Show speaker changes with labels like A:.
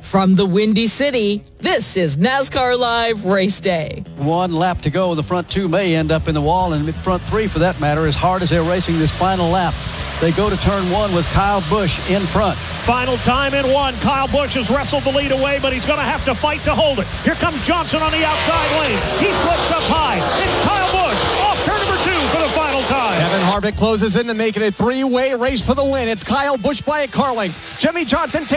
A: From the Windy City, this is NASCAR Live Race Day.
B: 1 lap to go. The front 2 may end up in the wall, and the front 3, for that matter, as hard as they're racing this final lap. They go to turn 1 with Kyle Busch in front.
C: Final time in 1. Kyle Busch has wrestled the lead away, but he's going to have to fight to hold it. Here comes Johnson on the outside lane. He slips up high. It's Kyle Busch off turn number 2 for the final time.
D: Kevin Harvick closes in to make it a 3-way race for the win. It's Kyle Busch by a car length. Jimmy Johnson takes